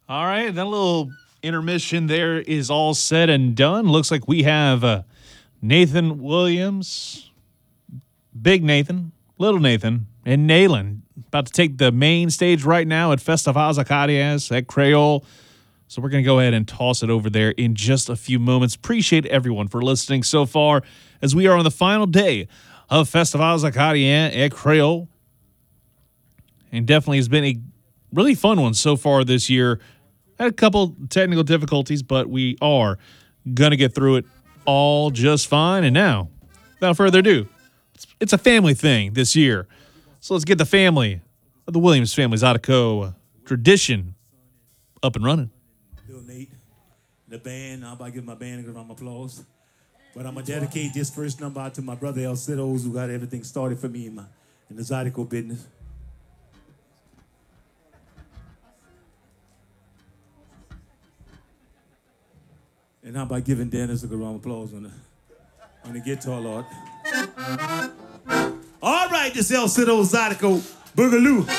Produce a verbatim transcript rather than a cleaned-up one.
All right, that little intermission there is all said and done. Looks like we have uh, Nathan Williams, Big Nathan, Little Nathan, and Nayland about to take the main stage right now at Festivals Acadias at Creole. So we're going to go ahead and toss it over there in just a few moments. Appreciate everyone for listening so far as we are on the final day of Festivals Acadiens at Creole. And definitely has been a really fun one so far this year. Had a couple technical difficulties, but we are going to get through it all just fine. And now, without further ado, it's, it's a family thing this year. So let's get the family of the Williams Family Zydeco tradition up and running. Little Nate, the band, I'm about to give my band a round of applause. But I'm going to dedicate this first number out to my brother El Cidos, who got everything started for me in, my, in the Zydeco business. And how about giving Dennis a good round of applause on the, on the guitar, Lord. All right, this El Cido Zydeco Boogaloo.